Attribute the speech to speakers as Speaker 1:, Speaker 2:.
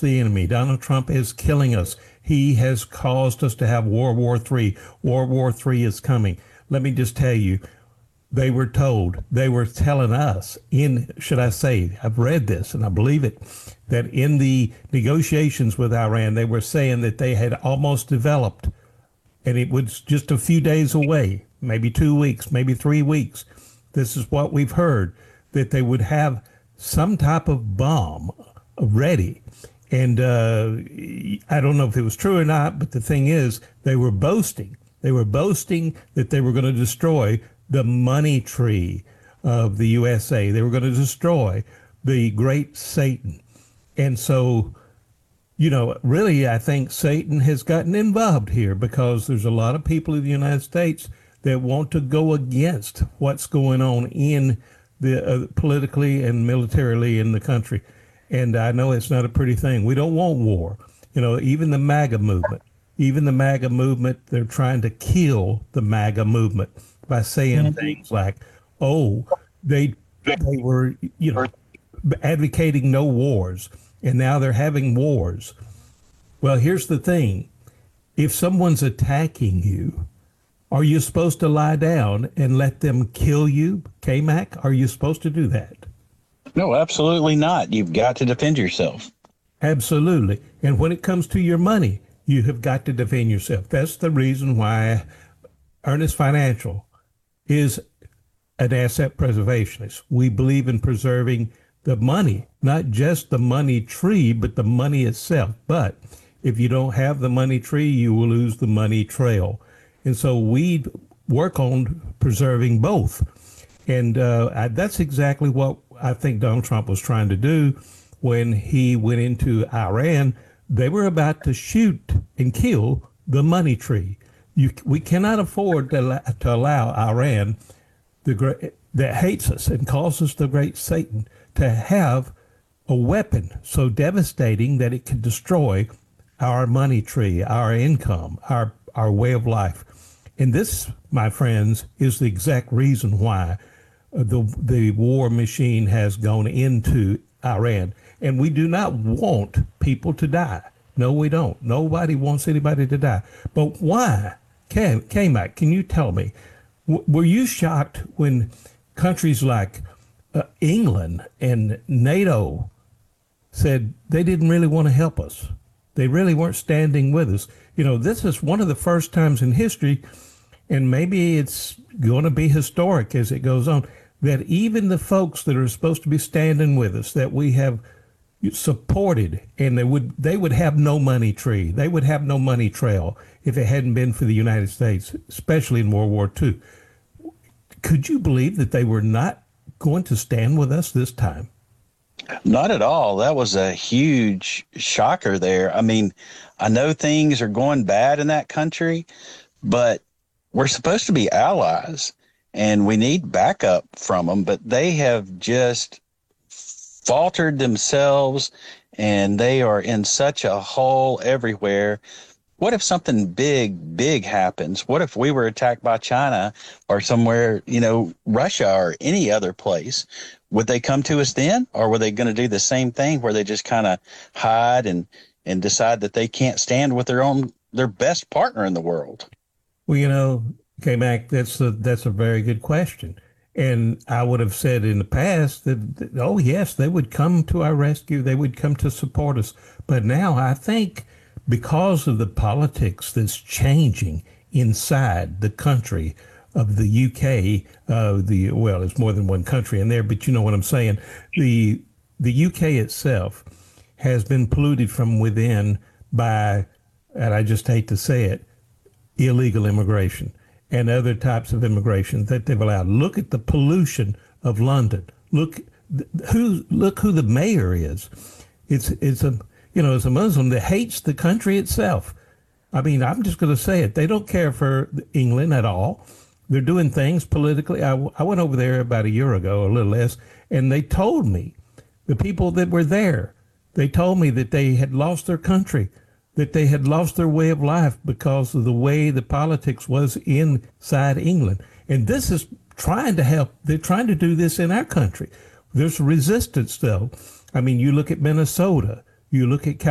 Speaker 1: the enemy. Donald Trump is killing us. He has caused us to have World War III. World War III is coming. Let me just tell you, they were told, they were telling us should I say, I've read this and I believe it, that in the negotiations with Iran, they were saying that they had almost developed, and it was just a few days away, maybe 2 weeks, maybe 3 weeks. This is what we've heard, that they would have some type of bomb ready. And I don't know if it was true or not, but the thing is, they were boasting. They were boasting that they were going to destroy the money tree of the USA. They were going to destroy the great Satan. And so, really, I think Satan has gotten involved here because there's a lot of people in the United States that want to go against what's going on in the politically and militarily in the country. And I know it's not a pretty thing. We don't want war. Even the MAGA movement, they're trying to kill the MAGA movement by saying things like, oh, they were, advocating no wars, and now they're having wars. Well, here's the thing. If someone's attacking you, are you supposed to lie down and let them kill you, K-Mac? Are you supposed to do that?
Speaker 2: No, absolutely not. You've got to defend yourself.
Speaker 1: Absolutely. And when it comes to your money, you have got to defend yourself. That's the reason why Earnest Financial is an asset preservationist. We believe in preserving the money, not just the money tree, but the money itself. But if you don't have the money tree, you will lose the money trail. And so we work on preserving both. And that's exactly what I think Donald Trump was trying to do when he went into Iran. They were about to shoot and kill the money tree. We cannot afford to allow Iran, that hates us and calls us the great Satan, to have a weapon so devastating that it could destroy our money tree, our income, our way of life. And this, my friends, is the exact reason why the war machine has gone into Iran. And we do not want people to die. No, we don't. Nobody wants anybody to die. But why? K-Mac, can you tell me, were you shocked when countries like England and NATO said they didn't really want to help us? They really weren't standing with us. This is one of the first times in history, and maybe it's going to be historic as it goes on, that even the folks that are supposed to be standing with us, that we have supported, and they would have no money tree. They would have no money trail if it hadn't been for the United States, especially in World War II. Could you believe that they were not going to stand with us this time?
Speaker 2: Not at all. That was a huge shocker there. I mean, I know things are going bad in that country, but we're supposed to be allies and we need backup from them, but they have just faltered themselves and they are in such a hole everywhere. What if something big happens? What if we were attacked by China or somewhere, Russia or any other place? Would they come to us then? Or were they going to do the same thing where they just kind of hide and decide that they can't stand with their best partner in the world?
Speaker 1: Well, K-Mac, that's a very good question. And I would have said in the past that, oh, yes, they would come to our rescue. They would come to support us. But now I think because of the politics that's changing inside the country of the UK, it's more than one country in there, but you know what I'm saying. The UK itself has been polluted from within by, and I just hate to say it, illegal immigration and other types of immigration that they've allowed. Look at the pollution of London. Look who the mayor is. It's a Muslim that hates the country itself. I mean, I'm just going to say it. They don't care for England at all. They're doing things politically. I went over there about a year ago, a little less, and they told me, the people that were there, they told me that they had lost their country, that they had lost their way of life because of the way the politics was inside England. And this is trying to help. They're trying to do this in our country. There's resistance, though. I mean, you look at Minnesota, you look at